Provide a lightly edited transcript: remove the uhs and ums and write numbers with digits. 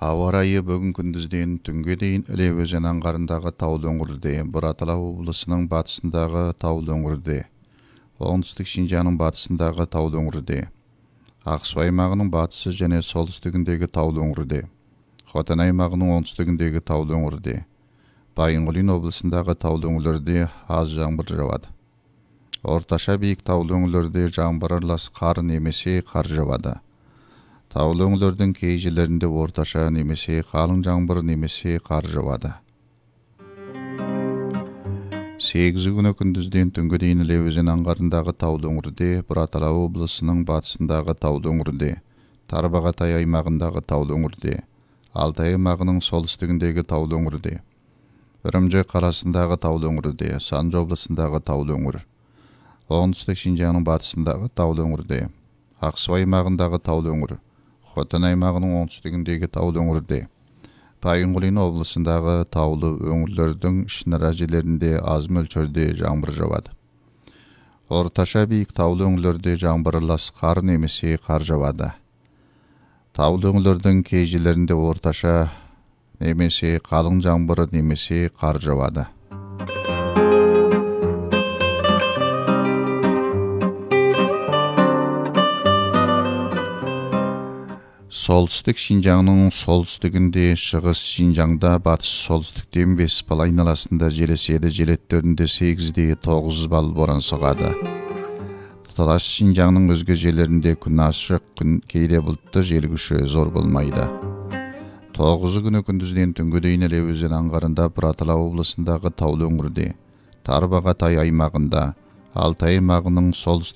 Ауа райы бүгін күндізден түнге дейін Іле өзен аңғарындағы таулы өңірде, Бұратала облысының батысындағы таулы өңірде, оңтүстік Шинжаңның батысындағы таулы өңірде, Ақсу аймағының батысы және солтүстігіндегі таулы өңірде, Хотан аймағының оңтүстігіндегі таулы өңірде, Байынғолин облысындағы таулы өңірлерде аз жаңбыр жауады. Орташа биік таулы өңірлерде жаңбыр аралас қар немесе қар жауады. Таулы өңірлердің кей жерлерінде орташа немесе қалың жаңбыр немесе қар жауады. 8 күні күндізден түнге дейін Іле өзен аңғарындағы таулы өңірде, Бұратала облысының батысындағы таулы өңірде, Тарбағатай аймағындағы таулы өңірде, Алтай аймағының солтүстігіндегі таулы өңірде, Үрімжі қаласындағы таулы өңірде, Санжы облысындағы таулы өңір, оңтүстік Шинжаңның батысындағы таулы өңірде, Ақсу аймағындағы таулы өңір, Хотан аймағының оңтүстігіндегі таулы өңірде, Байынғолин облысындағы таулы өңірлердің ішінара жерлерінде аз мөлшерде жаңбыр жауады. Орташа биік таулы өңірлерде жаңбыр аралас қар немесе қар жауады. Таулы өңірлердің кей жерлерінде орташа немесе қалың жаңбыр немесе қар жауады. Солтүстік Шинжаңның солтүстігінде, шығыс Шинжаңда, батыс солтүстіктен 5 бал айналасында жел еседі, желеттерінде 8-9 бал боран соғады. Тұтас Шинжаңның өзге жерлерінде күн ашық, күн кейде бұлтты, жел күші зор болмайды. 9 күні күндізден түнге дейін Іле өзен аңғарында, Бұратала облысындағы таулы өңірде, Тарбағатай аймағында, Алтай аймағының солтүстік